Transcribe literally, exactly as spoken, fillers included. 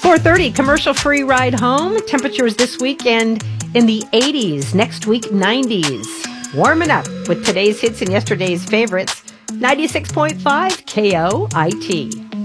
four thirty, commercial-free ride home. Temperatures this weekend in the eighties, next week nineties. Warming up with today's hits and yesterday's favorites. ninety-six point five K O I T.